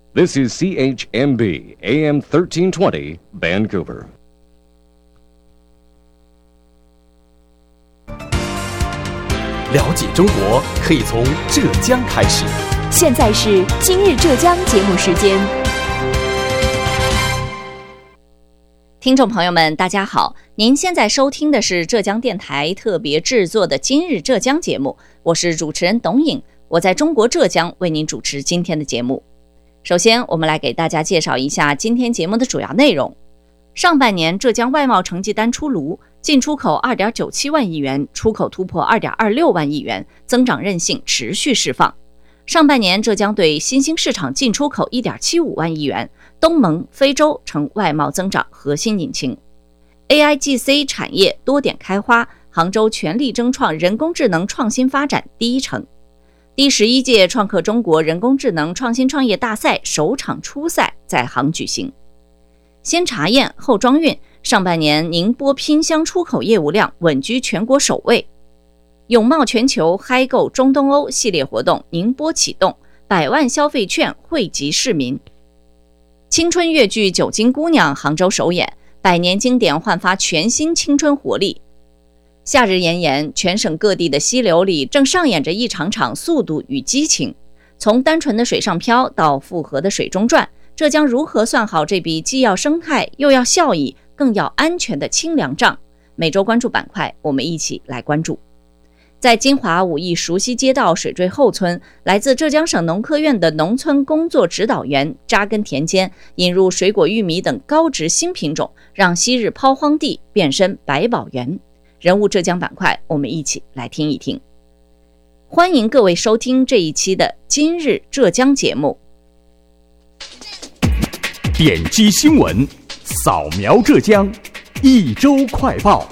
This is CHMB AM 1320 Vancouver. 了解中国可以从浙江开始。 现在是今日浙江节目时间。听众朋友们，大家好，您现在收听的是浙江电台特别制作的今日浙江节目，我是主持人董颖，我在中国浙江为您主持今天的节目。首先，我们来给大家介绍一下今天节目的主要内容。上半年浙江外贸成绩单出炉，进出口 2.97 万亿元，出口突破 2.26 万亿元，增长韧性持续释放。上半年浙江对新兴市场进出口 1.75 万亿元，东盟、非洲成外贸增长核心引擎。AIGC 产业多点开花，杭州全力争创人工智能创新发展第一城。第11届创客中国人工智能创新创业大赛首场初赛在杭举行。先查验后装运，上半年宁波拼箱出口业务量稳居全国首位。永茂全球嗨购中东欧系列活动宁波启动，100万消费券惠及市民。青春越剧《九金姑娘》杭州首演，100年经典焕发全新青春活力。夏日炎炎，全省各地的溪流里正上演着一场场速度与激情。从单纯的水上漂到复合的水中转，浙江如何算好这笔既要生态又要效益更要安全的清凉账？每周关注板块，我们一起来关注。在金华5亿熟悉街道水坠后村，来自浙江省农科院的农村工作指导员扎根田间，引入水果玉米等高值新品种，让昔日抛荒地变身百宝园。人物浙江板块，我们一起来听一听。欢迎各位收听这一期的今日浙江节目。 点击新闻，扫描浙江，一周快报。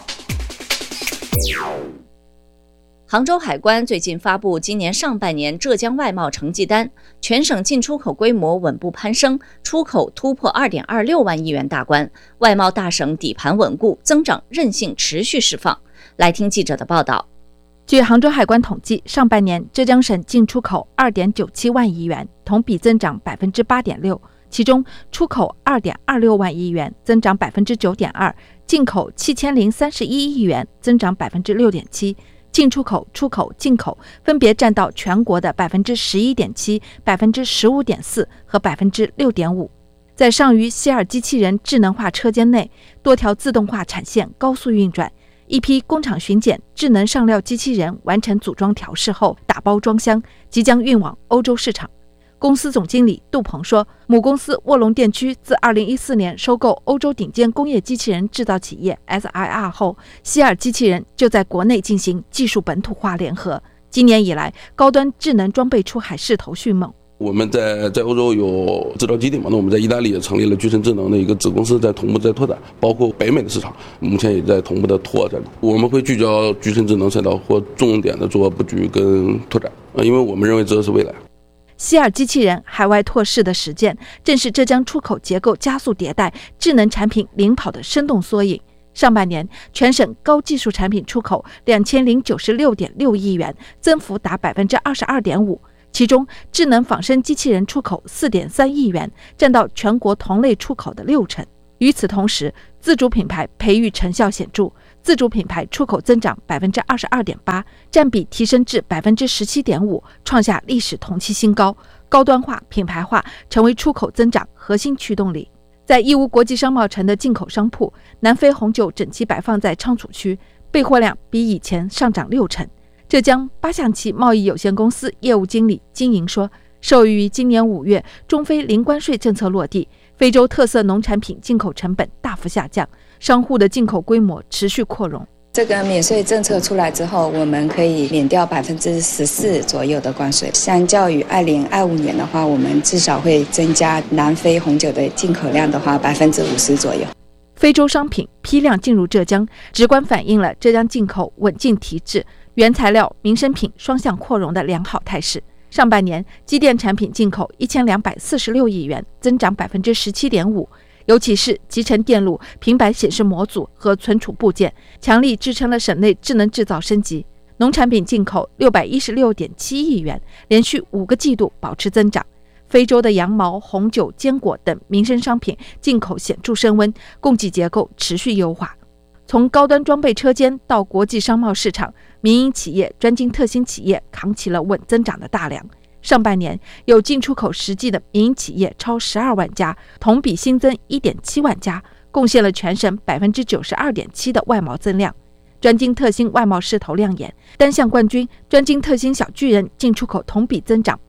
杭州海关最近发布今年上半年浙江外贸成绩单，全省进出口规模稳步攀升，出口突破 2.26 万亿元大关，外贸大省底盘稳固，增长韧性持续释放。来听记者的报道。 据杭州海关统计，上半年浙江省进出口 2.97 万亿元，同比增长 8.6%， 其中出口 2.26 万亿元，增长 9.2%， 进口7031亿元，增长 6.7%。进出口、出口、进口分别占到全国的 11.7%、15.4% 和 6.5%。在上虞希尔机器人智能化车间内，多条自动化产线高速运转，一批工厂巡检智能上料机器人完成组装调试后打包装箱，即将运往欧洲市场。公司总经理杜鹏说，母公司卧龙电驱自2014年收购欧洲顶尖工业机器人制造企业 SIR 后，希尔机器人就在国内进行技术本土化联合。今年以来，高端智能装备出海势头迅猛。 我们在欧洲有制造基地嘛，那我们在意大利也成立了聚成智能的一个子公司，在同步在拓展，包括北美的市场，目前也在同步的拓展。我们会聚焦聚成智能赛道或重点的做布局跟拓展，因为我们认为这是未来。 希尔机器人海外拓市的实践，正是浙江出口结构加速迭代、智能产品领跑的生动缩影。上半年，全省高技术产品出口 2096.6 亿元，增幅达 22.5%， 其中智能仿生机器人出口 4.3 亿元，占到全国同类出口的60%。与此同时，自主品牌培育成效显著，自主品牌出口增长 22.8%， 占比提升至 17.5%， 创下历史同期新高。高端化、品牌化成为出口增长核心驱动力。在义乌国际商贸城的进口商铺，南非红酒整齐摆放在仓储区，备货量比以前上涨60%。浙江八象棋贸易有限公司业务经理金莹说，受益于今年5月中非零关税政策落地，非洲特色农产品进口成本大幅下降，商户的进口规模持续扩容。 这个免税政策出来之后，我们可以免掉 14% 左右的关税。相较于2025年的话，我们至少会增加南非红酒的进口量的话 50% 左右。 非洲商品批量进入浙江，直观反映了浙江进口稳进提质、原材料、民生品双向扩容的良好态势。上半年，机电产品进口1246亿元，增长 17.5%。尤其是集成电路、平板显示模组和存储部件，强力支撑了省内智能制造升级。农产品进口616.7亿元，连续5个季度保持增长。 非洲的羊毛、红酒、坚果等民生商品进口显著升温，供给结构持续优化。从高端装备车间到国际商贸市场，民营企业、专精特新企业扛起了稳增长的大梁。上半年有进出口实际的民营企业超12万家，同比新增 1.7 万家，贡献了全省 92.7% 的外贸增量。专精特新外贸势头亮眼，单项冠军专精特新小巨人进出口同比增长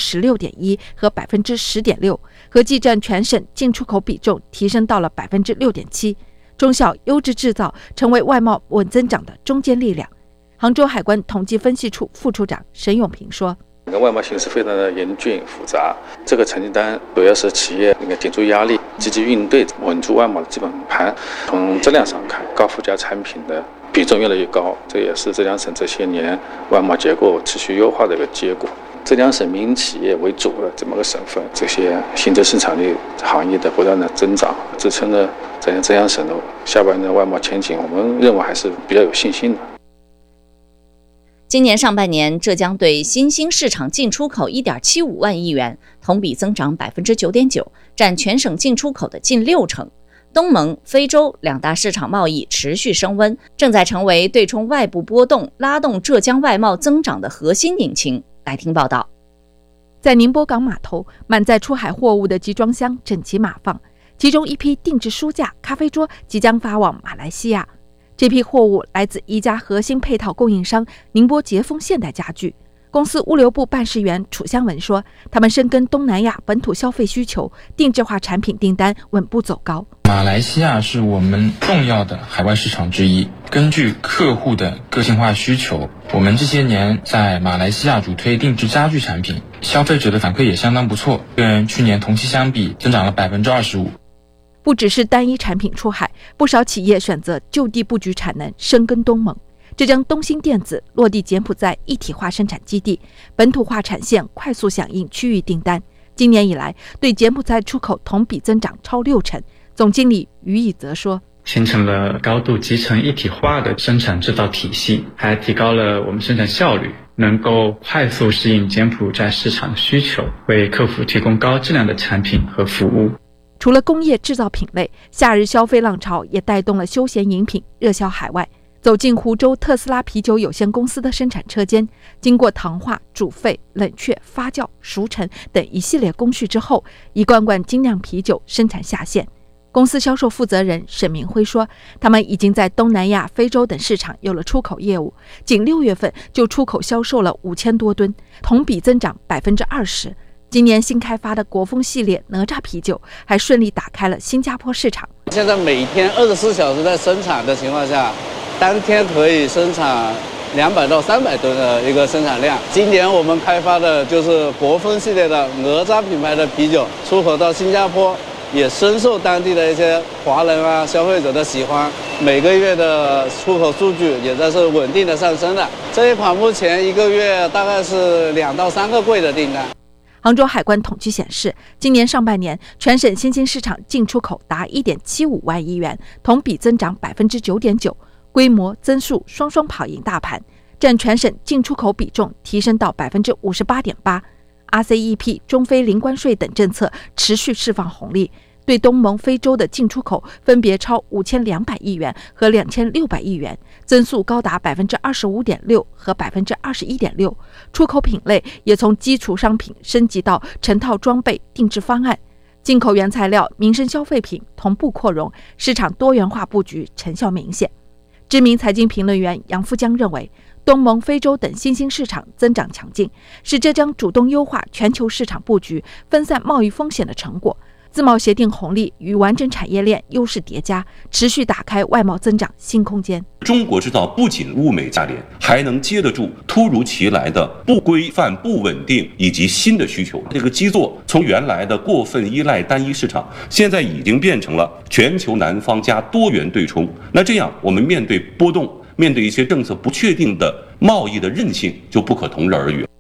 16.1% 和 10.6%， 合计占全省进出口比重提升到了 6.7%。中小优质制造成为外贸稳增长的中坚力量。杭州海关统计分析处副处长沈永平说， 外贸形势非常的严峻复杂，这个成绩单主要是企业顶住压力，积极应对，稳住外贸的基本盘。从质量上看，高附加产品的比重越来越高，这也是浙江省这些年外贸结构持续优化的一个结果。浙江省民营企业为主的这么个省份，这些新增生产力行业的不断的增长，支撑了浙江省的下半年的外贸前景，我们认为还是比较有信心的。 今年上半年，浙江对新兴市场进出口 1.75 万亿元，同比增长 9.9%， 占全省进出口的近60%。东盟、非洲两大市场贸易持续升温，正在成为对冲外部波动、拉动浙江外贸增长的核心引擎。来听报道。 在宁波港码头，满载出海货物的集装箱整齐码放，其中一批定制书架、咖啡桌即将发往马来西亚。这批货物来自一家核心配套供应商宁波捷丰现代家具。公司物流部办事员楚香文说，他们深耕东南亚本土消费需求，定制化产品订单稳步走高。 马来西亚是我们重要的海外市场之一，根据客户的个性化需求，我们这些年在马来西亚主推定制家具产品，消费者的反馈也相当不错，跟去年同期相比增长了 25%。 不只是单一产品出海，不少企业选择就地布局产能，深耕东盟。浙江东兴电子落地柬埔寨一体化生产基地，本土化产线快速响应区域订单。今年以来，对柬埔寨出口同比增长超60%。总经理于以泽说， 形成了高度集成一体化的生产制造体系，还提高了我们生产效率，能够快速适应柬埔寨市场的需求，为客户提供高质量的产品和服务。 除了工业制造品类，夏日消费浪潮也带动了休闲饮品热销海外。走进湖州特斯拉啤酒有限公司的生产车间，经过糖化、煮沸、冷却、发酵、熟成等一系列工序之后，一罐罐精酿啤酒生产下线。公司销售负责人沈明辉说，他们已经在东南亚、非洲等市场有了出口业务，仅6月份就出口销售了5000多吨，同比增长 20%。今年新开发的国风系列哪吒啤酒还顺利打开了新加坡市场。 现在每天24小时在生产的情况下，当天可以生产200到300吨的一个生产量。今年我们开发的就是国风系列的哪吒品牌的啤酒，出口到新加坡，也深受当地的一些华人消费者的喜欢。每个月的出口数据也在是稳定的上升的。这一款目前一个月大概是2到3个柜的订单。 杭州海关统计显示，今年上半年全省新兴市场进出口达 1.75 万亿元，同比增长 9.9%， 规模增速双双跑赢大盘，占全省进出口比重提升到 58.8%。 RCEP、中非零关税等政策持续释放红利，对东盟、非洲的进出口分别超5200亿元和2600亿元，增速高达 25.6% 和 21.6%。 出口品类也从基础商品升级到成套装备定制方案，进口原材料、民生消费品同步扩容，市场多元化布局成效明显。知名财经评论员杨富江认为，东盟、非洲等新兴市场增长强劲，是浙江主动优化全球市场布局、分散贸易风险的成果。自贸协定红利与完整产业链优势叠加，持续打开外贸增长新空间。 中国制造不仅物美价廉，还能接得住突如其来的不规范、不稳定以及新的需求。这个基座从原来的过分依赖单一市场，现在已经变成了全球南方加多元对冲。那这样，我们面对波动，面对一些政策不确定的贸易的韧性，就不可同日而语。